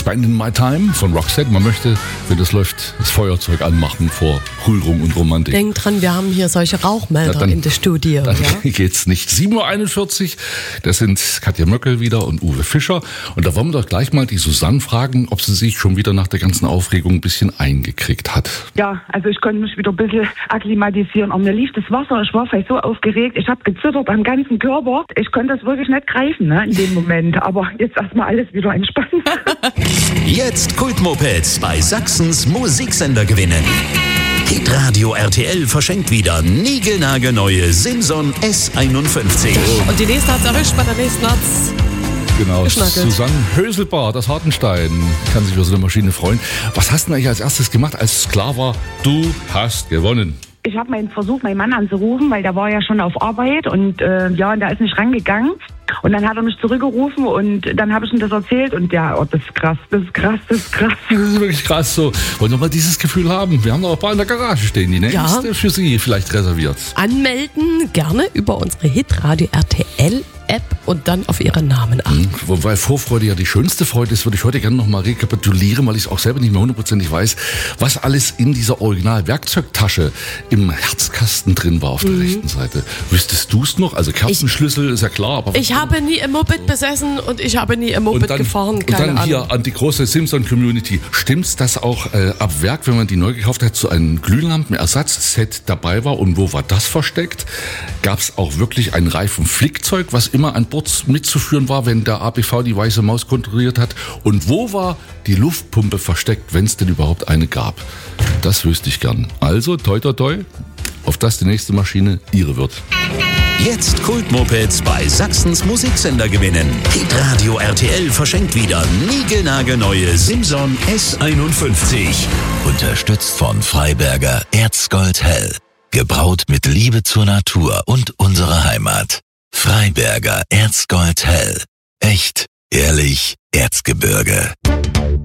Spending My Time von Roxette. Man möchte, wenn das läuft, das Feuerzeug anmachen vor Rührung und Romantik. Denk dran, wir haben hier solche Rauchmelder in der Studio. Dann ja? geht's nicht. 7.41 Uhr, das sind Katja Möckel wieder und Uwe Fischer. Und da wollen wir doch gleich mal die Susanne fragen, ob sie sich schon wieder nach der ganzen Aufregung ein bisschen eingekriegt hat. Ja, also ich konnte mich wieder ein bisschen akklimatisieren. Und mir lief das Wasser, ich war vielleicht so aufgeregt, ich habe gezittert am ganzen Körper. Ich konnte das wirklich nicht greifen, ne, in dem Moment. Aber jetzt erstmal alles wieder entspannen. Jetzt Kultmopeds bei Sachsens Musiksender gewinnen. Hitradio RTL verschenkt wieder niegelnagelneue Simson S51. Und die nächste hat's erwischt, bei der nächsten hat's Genau, geschnackelt. Susanne Höselbart aus Hartenstein kann sich über so eine Maschine freuen. Was hast du denn eigentlich als erstes gemacht, als es klar war, du hast gewonnen? Ich habe versucht, meinen Mann anzurufen, weil der war ja schon auf Arbeit und und der ist nicht rangegangen. Und dann hat er mich zurückgerufen und dann habe ich ihm das erzählt und ja, oh, das ist krass, das ist krass, das ist krass. Das ist wirklich krass so. Wollen wir mal dieses Gefühl haben? Wir haben noch ein paar in der Garage stehen, die nächste für Sie vielleicht reserviert. Anmelden gerne über unsere Hitradio RTL App und dann auf Ihren Namen achten. Wobei Vorfreude ja die schönste Freude ist, würde ich heute gerne nochmal rekapitulieren, weil ich es auch selber nicht mehr hundertprozentig weiß, was alles in dieser Original-Werkzeugtasche im Herzkasten drin war auf der rechten Seite. Wüsstest du es noch? Also Kerzenschlüssel ist ja klar, aber... Ich habe nie im Moped besessen und ich habe nie im Moped gefahren, keine Und dann Ahnung. hier an die große Simpson-Community. Stimmt's, dass auch ab Werk, wenn man die neu gekauft hat, so ein Glühlampenersatzset dabei war? Und wo war das versteckt? Gab's auch wirklich ein Reifenflickzeug, was immer an Bord mitzuführen war, wenn der APV die weiße Maus kontrolliert hat? Und wo war die Luftpumpe versteckt, wenn es denn überhaupt eine gab? Das wüsste ich gern. Also, toi toi toi, auf dass die nächste Maschine Ihre wird. Jetzt Kultmopeds bei Sachsens Musiksender gewinnen. Hitradio RTL verschenkt wieder niegelnagelneue Simson S51. Unterstützt von Freiberger Erzgold Hell. Gebraut mit Liebe zur Natur und unserer Heimat. Freiberger Erzgold Hell. Echt, ehrlich, Erzgebirge.